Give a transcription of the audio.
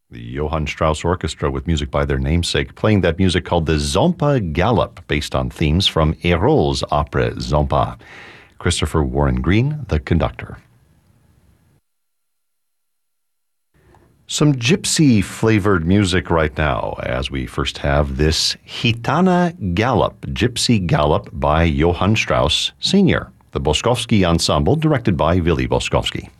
The Johann Strauss Orchestra with music by their namesake, playing that music called the Zompa Gallop, based on themes from Hérold's opera Zompa. Christopher Warren Green, the conductor. Some gypsy-flavored music right now, as we first have this Gitana Gallop, Gypsy Gallop by Johann Strauss Sr., the Boskovsky Ensemble, directed by Willy Boskovsky.